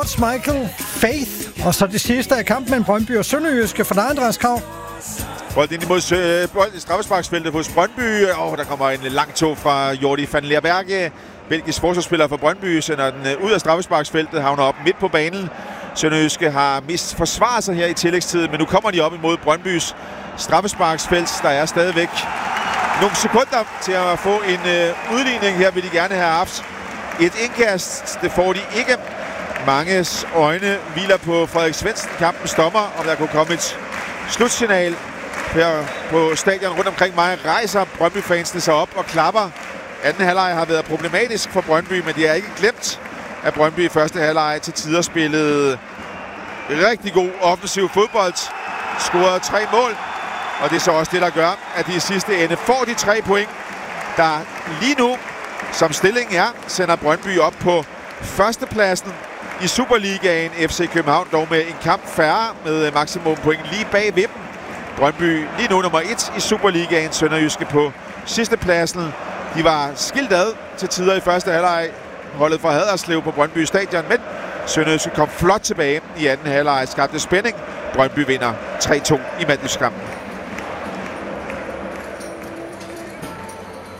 Michael, Faith, og så det sidste af kampen mellem Brøndby og Sønderjyske for dig, Andreas Krav. Bold ind imod bold i straffesparksfeltet hos Brøndby, og der kommer en lang tog fra Jordi van Leerberge. Belgisk forsvarsspiller for Brøndby sender den ud af straffesparksfeltet, havner op midt på banen. Sønderjyske har forsvaret sig her i tillægstiden, men nu kommer de op imod Brøndbys straffesparksfelt. Der er stadigvæk nogle sekunder til at få en udligning. Her vil de gerne have haft et indkast. Det får de ikke. Manges øjne hviler på Frederik Svendsen. Kampen stopper, og der kunne komme et slutsignal. Her på stadion rundt omkring mig rejser Brøndby-fansene sig op og klapper. Anden halvleg har været problematisk for Brøndby, men de er ikke glemt, at Brøndby i første halvleg til tider spillede rigtig god offensiv fodbold. Scorede 3 mål, og det er så også det, der gør, at de i sidste ende får de 3 point, der lige nu, som stillingen er, sender Brøndby op på førstepladsen i Superligaen. FC København dog med en kamp færre med maksimum point lige bag ved dem. Brøndby lige nu nummer 1 i Superligaen, Sønderjyske på sidstepladsen. De var skilt ad til tider i første halvleg. Holdet fra Haderslev på Brøndby Stadion, men Sønderjyske kom flot tilbage i anden halvleg, skabte spænding. Brøndby vinder 3-2 i mandagskampen.